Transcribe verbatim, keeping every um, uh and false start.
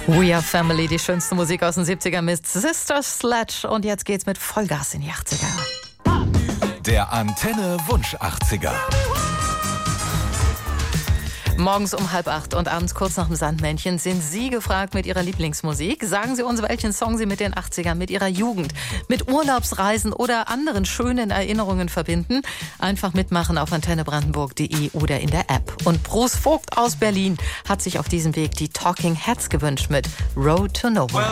We Are Family, die schönste Musik aus den siebzigern mit Sister Sledge. Und jetzt geht's mit Vollgas in die achtziger. Der Antenne Wunsch achtziger. Morgens um halb acht und abends kurz nach dem Sandmännchen sind Sie gefragt mit Ihrer Lieblingsmusik. Sagen Sie uns, welchen Song Sie mit den achtzigern, mit Ihrer Jugend, mit Urlaubsreisen oder anderen schönen Erinnerungen verbinden. Einfach mitmachen auf antennebrandenburg punkt de oder in der App. Und Bruce Vogt aus Berlin hat sich auf diesem Weg die Talking Heads gewünscht mit Road to Nowhere.